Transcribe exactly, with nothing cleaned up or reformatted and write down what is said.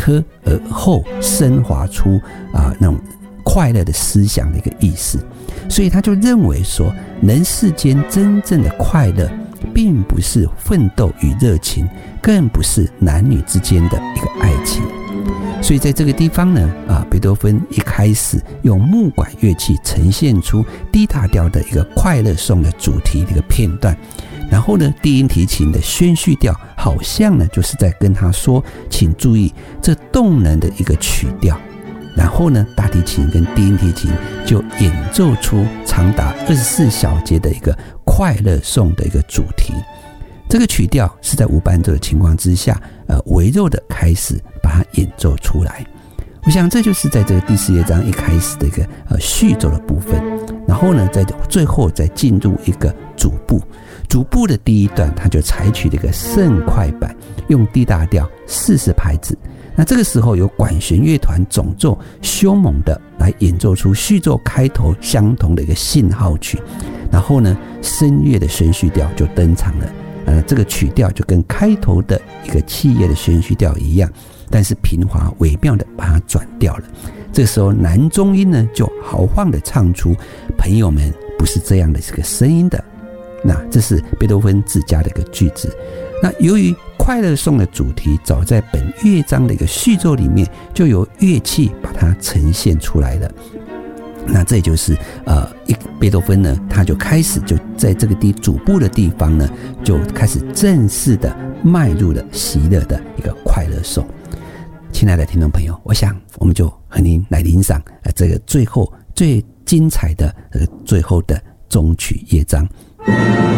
科而后升华出啊、呃、那种快乐的思想的一个意思。所以他就认为说，人世间真正的快乐并不是奋斗与热情，更不是男女之间的一个爱情。所以在这个地方呢，啊，贝多芬一开始用木管乐器呈现出 D 大调的一个快乐颂的主题的一个片段，然后呢，低音提琴的宣叙调好像呢就是在跟他说，请注意这动人的一个曲调。然后呢，大提琴跟低音提琴就演奏出长达二十四小节的一个快乐颂的一个主题。这个曲调是在无伴奏的情况之下，呃，微弱的开始把它演奏出来。我想这就是在这个第四乐章一开始的一个呃序奏的部分。然后呢，在最后再进入一个主部。主部的第一段，它就采取了一个甚快板，用 D 大调四十拍子。那这个时候由管弦乐团总奏凶猛的来演奏出序奏开头相同的一个信号曲，然后呢，声乐的宣叙调就登场了。呃，这个曲调就跟开头的一个器乐的宣叙调一样，但是平滑微妙的把它转掉了。这个时候男中音呢就豪放的唱出：“朋友们，不是这样的这个声音的。”那这是贝多芬自家的一个句子。那由于快乐颂的主题早在本乐章的一个序奏里面就由乐器把它呈现出来了，那这就是呃，贝多芬呢，他就开始就在这个地主部的地方呢，就开始正式的迈入了喜乐的一个快乐颂。亲爱的听众朋友，我想我们就和您来欣赏呃这个最后最精彩的呃最后的终曲乐章。